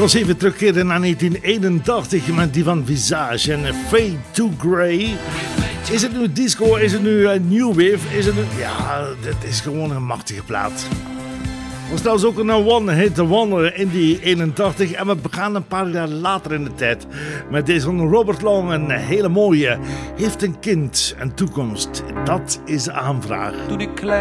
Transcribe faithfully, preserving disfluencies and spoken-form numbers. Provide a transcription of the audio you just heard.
ons even terugkeren naar negentien eenentachtig met die van Visage en Fade to Grey. Is het nu disco? Is het nu uh, new wave? Is het nu... Ja, dit is gewoon een machtige plaat. Er was trouwens ook een one-hit wonder in die eenentachtig. En we gaan een paar jaar later in de tijd met deze van Robert Long. Een hele mooie. Heeft een kind, een toekomst. Dat is de aanvraag. Toen ik klein